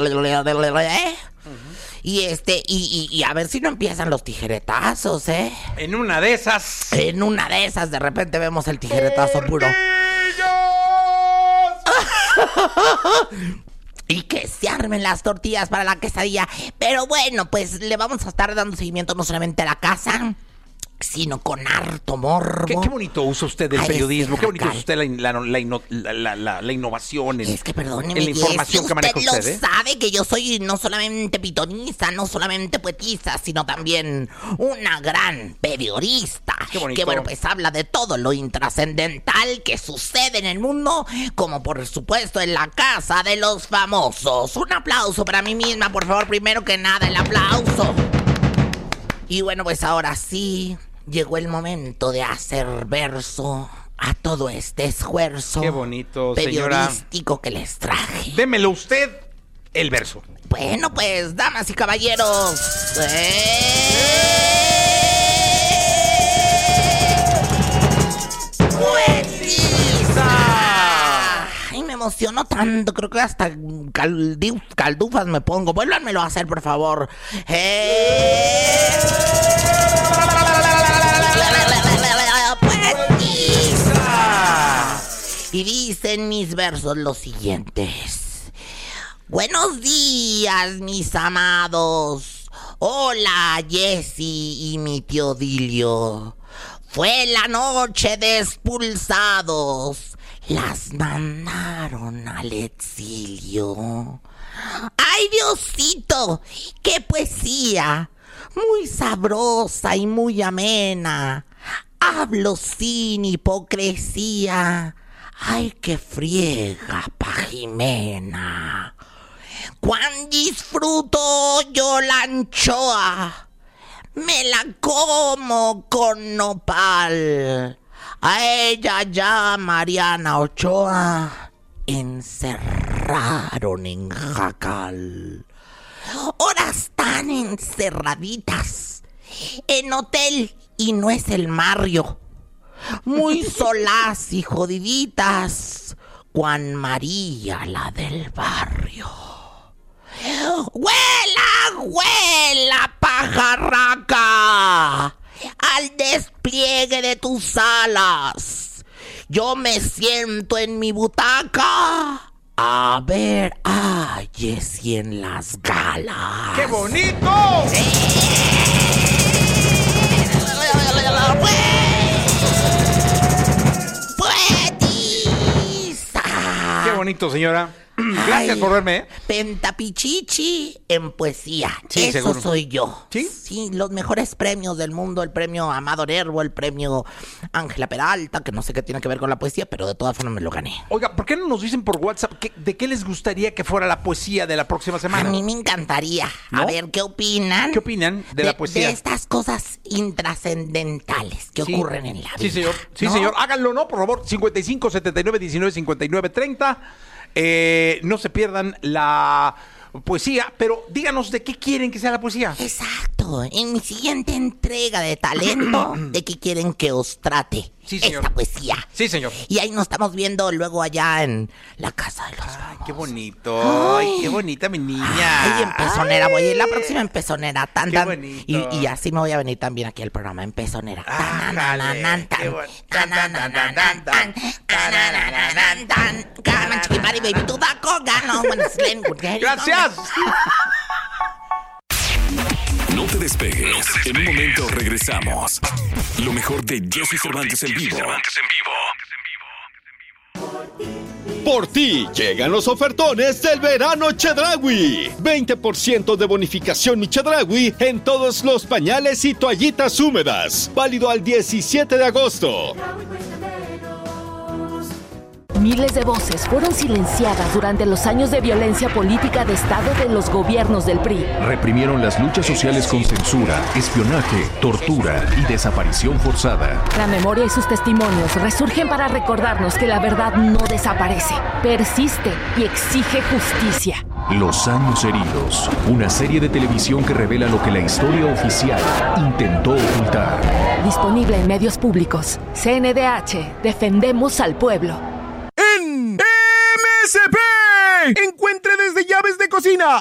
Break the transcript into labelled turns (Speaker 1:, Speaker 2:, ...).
Speaker 1: Y y a ver si no empiezan los tijeretazos, ¿eh?
Speaker 2: En una de esas,
Speaker 1: de repente vemos el tijeretazo puro. Y que se armen las tortillas para la quesadilla. Pero bueno, pues le vamos a estar dando seguimiento no solamente a la casa, sino con harto morbo.
Speaker 2: Qué bonito usa usted del periodismo, qué bonito usa usted la innovación
Speaker 1: es que perdóneme,
Speaker 2: en la información que maneja usted.
Speaker 1: Usted lo sabe que yo soy no solamente pitoniza, no solamente poetisa, sino también una gran periodista.
Speaker 2: Qué bonito.
Speaker 1: Que bueno, pues habla de todo lo intrascendental que sucede en el mundo, como por supuesto en la casa de los famosos. Un aplauso para mí misma, por favor, primero que nada, el aplauso. Y bueno, pues ahora sí llegó el momento de hacer verso a todo este esfuerzo.
Speaker 2: Qué bonito,
Speaker 1: periodístico, señora, que les traje.
Speaker 2: Démelo usted el verso.
Speaker 1: Bueno, pues, damas y caballeros. ¡Poetisa! Ay, me emocionó tanto, creo que hasta caldufas me pongo. Vuélvanmelo a hacer, por favor. Y dicen mis versos los siguientes. Buenos días, mis amados. Hola, Jessy y mi tío Dilio. Fue la noche de expulsados. Las mandaron al exilio. ¡Ay, Diosito! ¡Qué poesía! Muy sabrosa y muy amena. Hablo sin hipocresía. ¡Ay, qué friega pa' Jimena! ¡Cuán disfruto yo la anchoa! Me la como con nopal. A ella ya Mariana Ochoa encerraron en jacal. Horas tan encerraditas en hotel y no es el Mario. Muy solas y jodiditas, Juan María la del barrio. ¡Huela, huela, pajarraca! Al despliegue de tus alas, yo me siento en mi butaca a ver a Jessy en las galas.
Speaker 2: ¡Qué bonito!
Speaker 1: ¡Poetisa!
Speaker 2: ¡Qué bonito, señora! Gracias por verme, ¿eh?
Speaker 1: Pentapichichi en poesía.
Speaker 2: Sí,
Speaker 1: eso
Speaker 2: seguro.
Speaker 1: soy yo.
Speaker 2: ¿Sí?
Speaker 1: Sí, los mejores premios del mundo. El premio Amado Nervo, el premio Ángela Peralta, que no sé qué tiene que ver con la poesía, pero de todas formas me lo gané.
Speaker 2: Oiga, ¿por qué no nos dicen por WhatsApp de qué les gustaría que fuera la poesía de la próxima semana?
Speaker 1: A mí me encantaría.
Speaker 2: ¿No?
Speaker 1: A ver, ¿qué opinan?
Speaker 2: ¿Qué opinan de la poesía?
Speaker 1: De estas cosas intrascendentales que ocurren en la vida.
Speaker 2: Sí, señor. Sí,
Speaker 1: ¿no?
Speaker 2: señor. Háganlo, ¿no? Por favor. 55 79 19 59 30. No se pierdan la poesía, pero díganos de qué quieren que sea la poesía.
Speaker 1: Exacto. En mi siguiente entrega de talento, ¿de qué quieren que os trate?
Speaker 2: Sí, señor.
Speaker 1: Esta poesía.
Speaker 2: Sí, señor.
Speaker 1: Y ahí nos estamos viendo luego allá en la casa de los famosos.
Speaker 2: Qué bonito. Ay, qué bonita mi niña.
Speaker 1: Ay, en pezonera. Voy a ir la próxima en pezonera.
Speaker 2: Qué bonito.
Speaker 1: Y así me voy a venir también aquí al programa en pezonera.
Speaker 2: Gracias.
Speaker 3: No te despegues. En un momento regresamos. Lo mejor de Jessy Cervantes en vivo.
Speaker 4: Por ti llegan los ofertones del verano Chedraui. 20% de bonificación Mi Chedraui en todos los pañales y toallitas húmedas. Válido al 17 de agosto.
Speaker 5: Miles de voces fueron silenciadas durante los años de violencia política de Estado de los gobiernos del PRI.
Speaker 6: Reprimieron las luchas sociales con censura, espionaje, tortura y desaparición forzada.
Speaker 5: La memoria y sus testimonios resurgen para recordarnos que la verdad no desaparece, persiste y exige justicia.
Speaker 6: Los años heridos, una serie de televisión que revela lo que la historia oficial intentó ocultar.
Speaker 5: Disponible en medios públicos. CNDH, defendemos al pueblo.
Speaker 7: En MSP, encuentre desde llaves de cocina cocina.